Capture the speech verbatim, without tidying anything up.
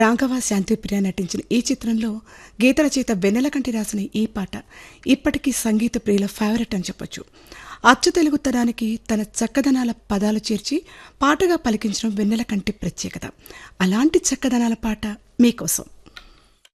రాఘవ శాంతిప్రియ నటించిన ఈ చిత్రంలో గీత రచయిత వెన్నెలకంటి రాసిన ఈ పాట ఇప్పటికీ సంగీత ప్రియుల ఫేవరెట్ అని చెప్పొచ్చు. అచ్చు తెలుగుతనానికి తన చక్కదనాల పదాలు చేర్చి పాటగా పలికించడం వెన్నెలకంటి ప్రత్యేకత. అలాంటి చక్కదనాల పాట మీకోసం.